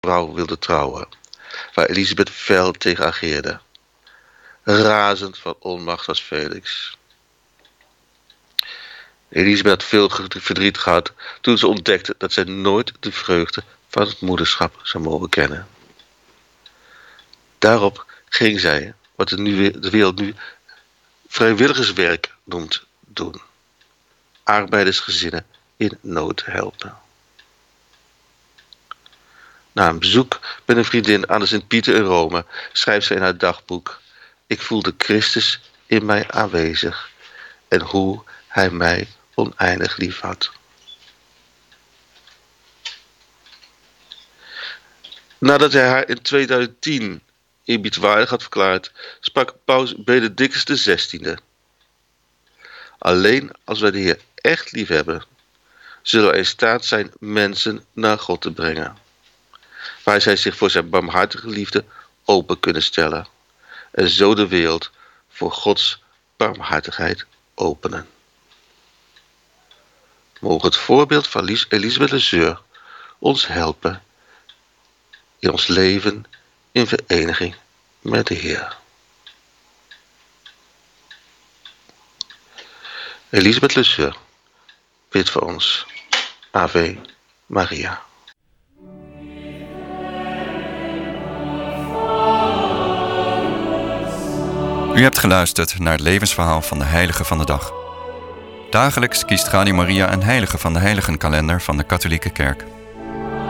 vrouw wilde trouwen, waar Elisabeth fel tegen ageerde. Razend van onmacht was Felix. Elisabeth had veel verdriet gehad toen ze ontdekte dat zij nooit de vreugde van het moederschap zou mogen kennen. Daarop ging zij, wat de wereld nu vrijwilligerswerk noemt, doen. Arbeidersgezinnen in nood helpen. Na een bezoek met een vriendin aan de Sint-Pieter in Rome schrijft zij in haar dagboek: ik voelde Christus in mij aanwezig en hoe hij mij oneindig lief had. Nadat hij haar in 2010 eerbiedwaardig had verklaard, sprak paus Benedictus XVI: alleen als wij de Heer echt lief hebben, zullen wij in staat zijn mensen naar God te brengen, waar zij zich voor zijn barmhartige liefde open kunnen stellen en zo de wereld voor Gods barmhartigheid openen. Mogen het voorbeeld van Elisabeth Leseur ons helpen in ons leven in vereniging met de Heer. Elisabeth Leseur, bid voor ons. Ave Maria. U hebt geluisterd naar het levensverhaal van de heilige van de dag. Dagelijks kiest Radio Maria een heilige van de heiligenkalender van de Katholieke Kerk.